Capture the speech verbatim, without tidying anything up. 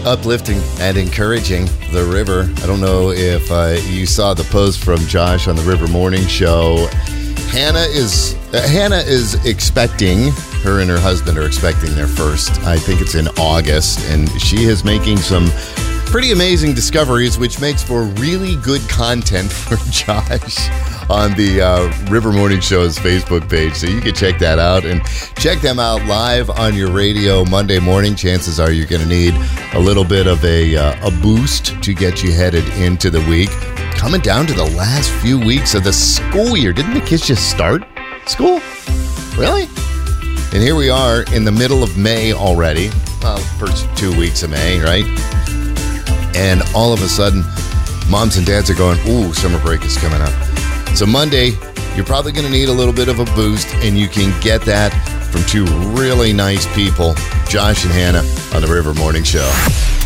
uplifting and encouraging the river. I don't know if uh, you saw the post from Josh on the River Morning Show. Hannah is uh, Hannah is expecting, her and her husband are expecting their first. I think it's in August, and she is making some pretty amazing discoveries, which makes for really good content for Josh on the uh, River Morning Show's Facebook page. So you can check that out and check them out live on your radio Monday morning. Chances are you're going to need a little bit of a, uh, a boost to get you headed into the week. Coming down to the last few weeks of the school year. Didn't the kids just start school? Really? And here we are in the middle of May already. Well, first two weeks of May, right? And all of a sudden, moms and dads are going, ooh, summer break is coming up. So Monday, you're probably going to need a little bit of a boost, and you can get that from two really nice people, Josh and Hannah, on the River Morning Show.